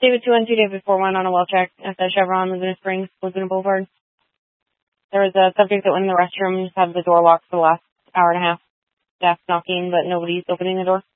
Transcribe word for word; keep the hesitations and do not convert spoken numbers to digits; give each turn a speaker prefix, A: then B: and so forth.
A: David two one two, David four one on a well check at the Chevron, Laguna Springs, Laguna Boulevard. There was a subject that went in the restroom, just had the door locked for the last hour and a half. Staff knocking, but nobody's opening the door.